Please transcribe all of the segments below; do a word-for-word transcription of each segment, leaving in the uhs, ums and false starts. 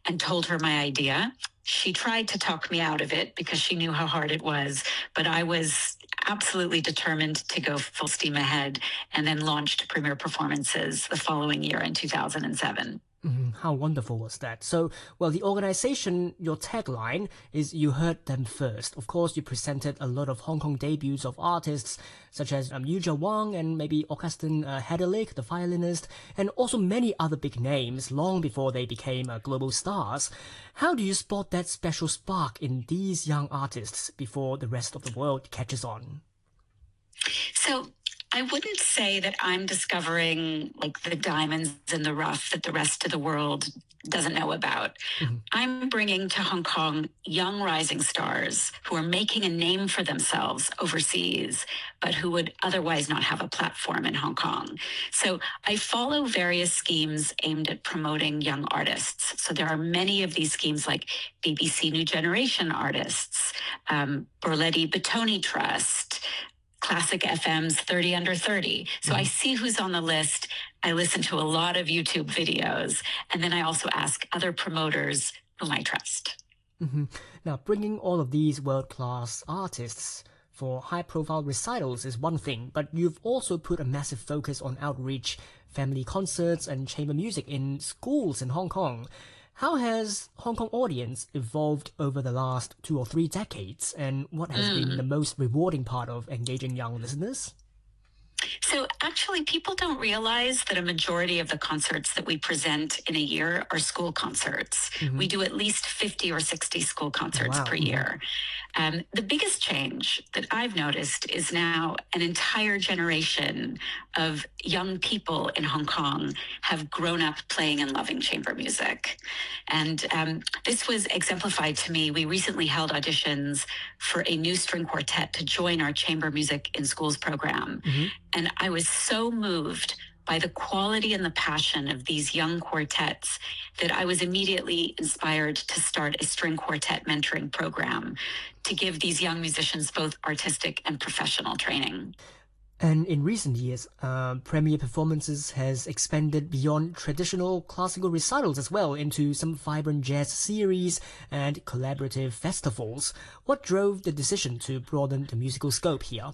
and told her my idea. She tried to talk me out of it because she knew how hard it was, but I was absolutely determined to go full steam ahead, and then launched Premier Performances the following year in two thousand seven. Mhm. How wonderful was that? So, well, the organization, your tagline is "You heard them first." Of course, you presented a lot of Hong Kong debuts of artists such as um, Yuja Wang and maybe Augustin uh, Hedderlich, the violinist, and also many other big names long before they became uh, global stars. How do you spot that special spark in these young artists before the rest of the world catches on? So I wouldn't say that I'm discovering like the diamonds in the rough that the rest of the world doesn't know about. Mhm. I'm bringing to Hong Kong young rising stars who are making a name for themselves overseas, but who would otherwise not have a platform in Hong Kong. So I follow various schemes aimed at promoting young artists. So there are many of these schemes like B B C New Generation Artists, um, Berletti Batoni Trust, Classic F M's thirty under thirty. So I see who's on the list. I listen to a lot of YouTube videos, and then I also ask other promoters whom I trust. hmm Now, bringing all of these world-class artists for high-profile recitals is one thing, but you've also put a massive focus on outreach, family concerts, and chamber music in schools in Hong Kong. How has Hong Kong audience evolved over the last two or three decades, and what has been the Mm. most rewarding part of engaging young listeners? So actually, people don't realize that a majority of the concerts that we present in a year are school concerts. hmm We do at least fifty or sixty school Oh, concerts wow. per hmm year. Um, the biggest change that I've noticed is now an entire generation of young people in Hong Kong have grown up playing and loving chamber music. And um, this was exemplified to me. We recently held auditions for a new string quartet to join our Chamber Music in Schools program. hmm And I was so moved by the quality and the passion of these young quartets that I was immediately inspired to start a string quartet mentoring program to give these young musicians both artistic and professional training. And in recent years, uh, Premier Performances has expanded beyond traditional classical recitals as well into some vibrant jazz series and collaborative festivals. What drove the decision to broaden the musical scope here?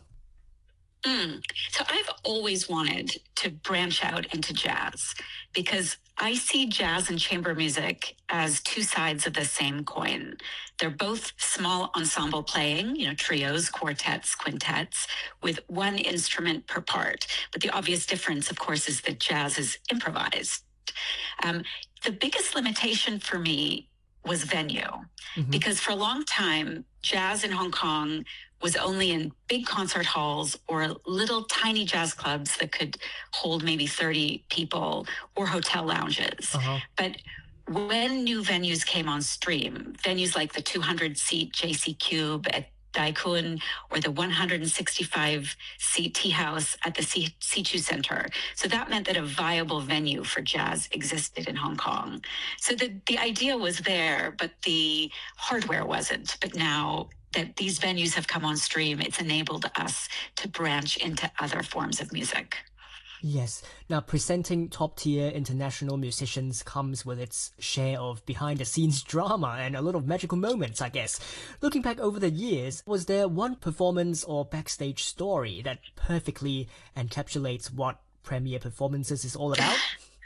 Mm. So I've always wanted to branch out into jazz because I see jazz and chamber music as two sides of the same coin. They're both small ensemble playing, you know, trios, quartets, quintets, with one instrument per part. But the obvious difference, of course, is that jazz is improvised. Um, the biggest limitation for me was venue, hmm because for a long time, jazz in Hong Kong was only in big concert halls or little tiny jazz clubs that could hold maybe thirty people, or hotel lounges. Uh-huh. But when new venues came on stream, venues like the two hundred seat J C Cube at Dai Kun or the one hundred sixty-five seat Tea House at the Sichu Center. So that meant that a viable venue for jazz existed in Hong Kong. So the, the idea was there, but the hardware wasn't. But now that these venues have come on stream, it's enabled us to branch into other forms of music. Yes. Now, presenting top-tier international musicians comes with its share of behind-the-scenes drama and a lot of magical moments, I guess. Looking back over the years, was there one performance or backstage story that perfectly encapsulates what Premier Performances is all about?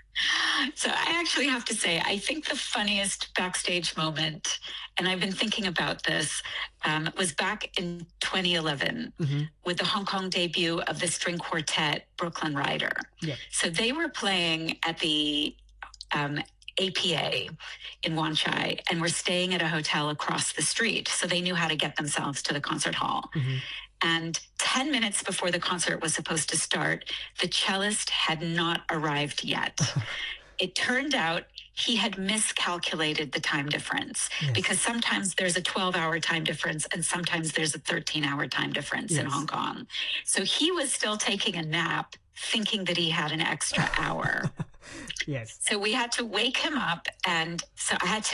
So I actually have to say, I think the funniest backstage moment, and I've been thinking about this, um, was back in twenty eleven hmm with the Hong Kong debut of the string quartet Brooklyn Rider. Yeah. So they were playing at the um, A P A in Wan Chai and were staying at a hotel across the street. So they knew how to get themselves to the concert hall. hmm And ten minutes before the concert was supposed to start, the cellist had not arrived yet. It turned out he had miscalculated the time difference, Yes. because sometimes there's a twelve hour time difference and sometimes there's a thirteen hour time difference in Hong Yes. Kong. So he was still taking a nap thinking that he had an extra hour. Yes. So we had to wake him up. And so I had to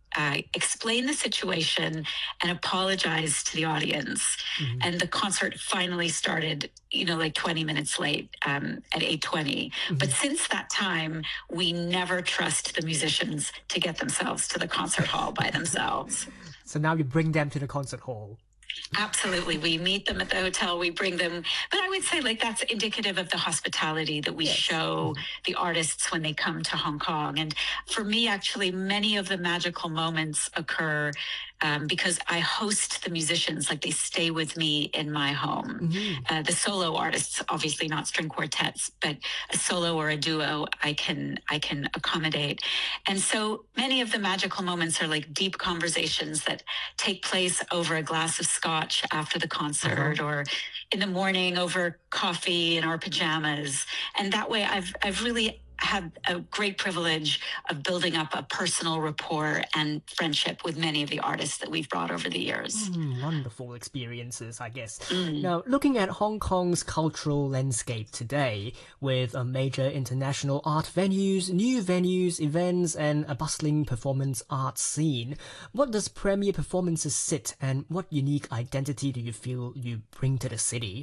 uh, explain the situation and apologize to the audience. Mm-hmm. And the concert finally started, you know, like twenty minutes late um, at eight twenty. Mm-hmm. But since that time, we never trust the musicians to get themselves to the concert hall by themselves. So now you bring them to the concert hall. Absolutely. We meet them at the hotel, we bring them. But I would say like that's indicative of the hospitality that we yes. show mm-hmm. the artists when they come to Hong Kong. And for me, actually, many of the magical moments occur um, because I host the musicians, like they stay with me in my home. Mm-hmm. Uh, the solo artists, obviously not string quartets, but a solo or a duo, I can I can accommodate. And so many of the magical moments are like deep conversations that take place over a glass of scotch after the concert, uh-huh. or in the morning over coffee in our pajamas. And that way I've I've really had a great privilege of building up a personal rapport and friendship with many of the artists that we've brought over the years. Mm, wonderful experiences, I guess. Mm. Now, looking at Hong Kong's cultural landscape today, with a major international art venues, new venues, events, and a bustling performance art scene, what does Premier Performances sit, and what unique identity do you feel you bring to the city?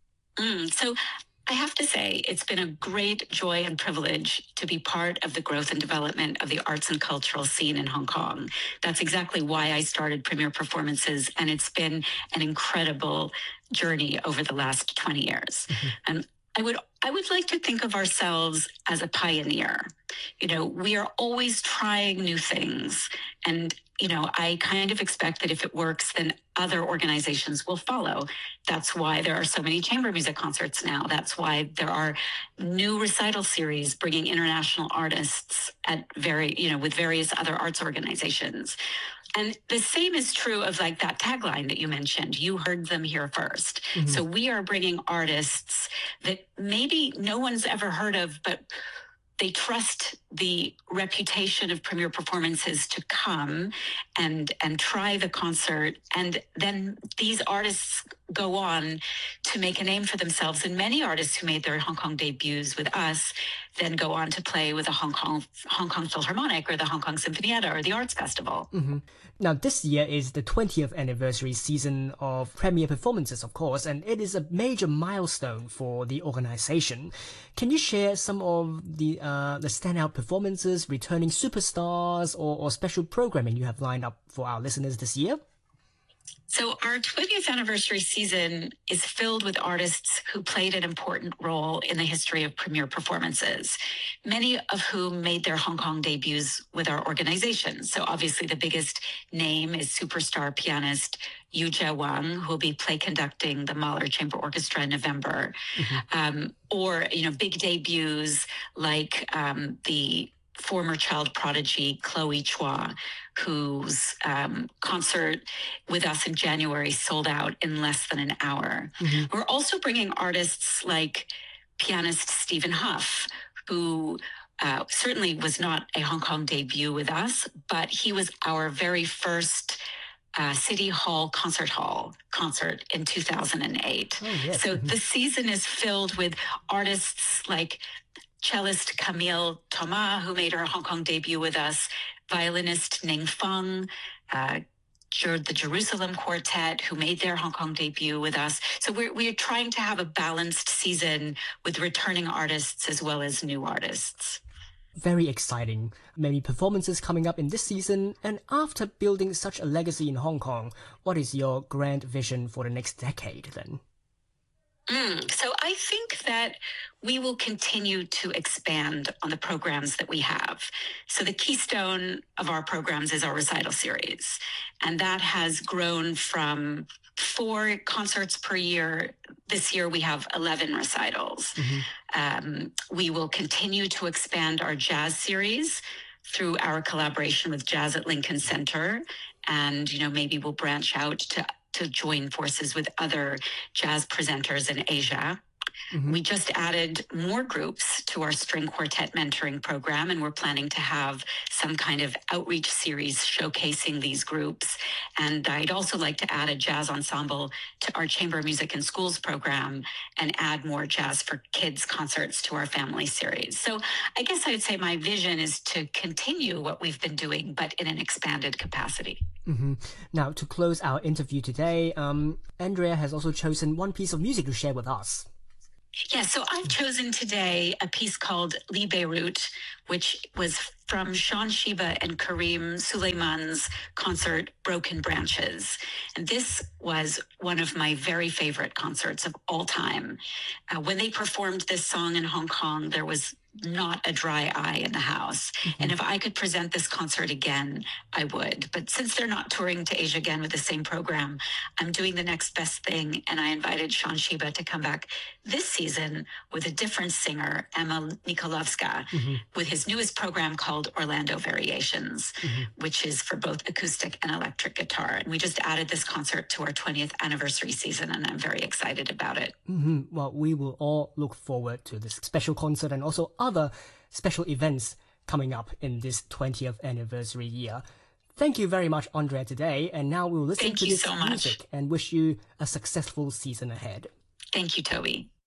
Mm, so I have to say, it's been a great joy and privilege to be part of the growth and development of the arts and cultural scene in Hong Kong. That's exactly why I started Premier Performances, and it's been an incredible journey over the last twenty years. Mm-hmm. And I would I would like to think of ourselves as a pioneer. You know, we are always trying new things. And, you know, I kind of expect that if it works, then other organizations will follow. That's why there are so many chamber music concerts now. That's why there are new recital series bringing international artists at very, you know, with various other arts organizations. And the same is true of like that tagline that you mentioned. You heard them here first. Mm-hmm. So we are bringing artists that maybe no one's ever heard of, but they trust the reputation of Premier Performances to come and and try the concert. And then these artists go on to make a name for themselves. And many artists who made their Hong Kong debuts with us then go on to play with the Hong Kong Hong Kong Philharmonic or the Hong Kong Sinfonietta or the Arts Festival. Mm-hmm. Now, this year is the twentieth anniversary season of Premier Performances, of course, and it is a major milestone for the organization. Can you share some of the uh, the standout performances, returning superstars, or, or special programming you have lined up for our listeners this year? So our twentieth anniversary season is filled with artists who played an important role in the history of Premier Performances, many of whom made their Hong Kong debuts with our organization. So obviously the biggest name is superstar pianist Yu Jia Wang, who will be play conducting the Mahler Chamber Orchestra in November. Mm-hmm. Um, or, you know, big debuts like um, the former child prodigy Chloe Chua, whose um, concert with us in January sold out in less than an hour. Mm-hmm. We're also bringing artists like pianist Stephen Huff, who uh, certainly was not a Hong Kong debut with us, but he was our very first uh, City Hall Concert Hall concert in two thousand eight. Oh, yes. So mm-hmm. the season is filled with artists like cellist Camille Thomas, who made her Hong Kong debut with us, violinist Ning Feng, uh, the Jerusalem Quartet, who made their Hong Kong debut with us. So we're, we're trying to have a balanced season with returning artists as well as new artists. Very exciting. Many performances coming up in this season. And after building such a legacy in Hong Kong, what is your grand vision for the next decade then? Mm, so I think that we will continue to expand on the programs that we have. So the keystone of our programs is our recital series. And that has grown from four concerts per year. This year we have eleven recitals. Mm-hmm. Um, we will continue to expand our jazz series through our collaboration with Jazz at Lincoln Center. And, you know, maybe we'll branch out to to join forces with other jazz presenters in Asia. Mm-hmm. We just added more groups to our string quartet mentoring program, and we're planning to have some kind of outreach series showcasing these groups. And I'd also like to add a jazz ensemble to our Chamber of Music in Schools program and add more Jazz for Kids concerts to our family series. So I guess I'd say my vision is to continue what we've been doing, but in an expanded capacity. Mm-hmm. Now, to close our interview today, um, Andrea has also chosen one piece of music to share with us. Yeah, so I've chosen today a piece called Li Beirut, which was from Sean Shiba and Kareem Suleiman's concert Broken Branches. And this was one of my very favorite concerts of all time. Uh, when they performed this song in Hong Kong, there was not a dry eye in the house. Mm-hmm. And if I could present this concert again, I would. But since they're not touring to Asia again with the same program, I'm doing the next best thing. And I invited Sean Shiba to come back this season with a different singer, Emma Nikolovska, mm-hmm. with his newest program called Orlando Variations, mm-hmm. which is for both acoustic and electric guitar. And we just added this concert to our twentieth anniversary season, and I'm very excited about it. Mm-hmm. Well, we will all look forward to this special concert and also other special events coming up in this twentieth anniversary year. Thank you very much, Andrea, today. And now we'll listen Thank to you this so much. music and wish you a successful season ahead. Thank you, Toby.